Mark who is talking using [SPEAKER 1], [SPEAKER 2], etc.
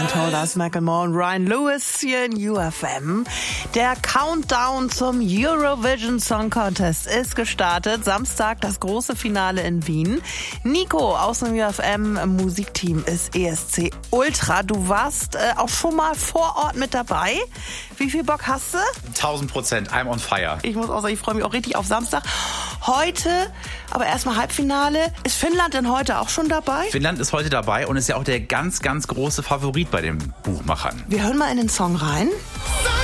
[SPEAKER 1] Told Us Macklemore und Ryan Lewis hier in UFM. Der Countdown zum Eurovision Song Contest ist gestartet. Samstag das große Finale in Wien. Nico aus dem UFM Musikteam ist ESC Ultra. Du warst auch schon mal vor Ort mit dabei. Wie viel Bock hast du?
[SPEAKER 2] 1000%, I'm on fire.
[SPEAKER 1] Ich muss auch sagen, ich freue mich auch richtig auf Samstag. Heute, aber erstmal Halbfinale. Ist Finnland denn heute auch schon dabei?
[SPEAKER 2] Finnland ist heute dabei und ist ja auch der ganz, ganz große Favorit bei den Buchmachern.
[SPEAKER 1] Wir hören mal in den Song rein.